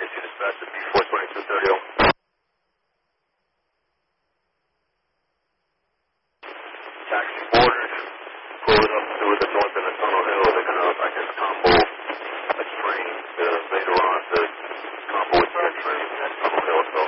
Agency dispatch to B42230. Taxi boarders pulling up through the north end of Tunnel Hill. They're going to, I guess, combo a train later on to combo with their train at Tunnel Hill. So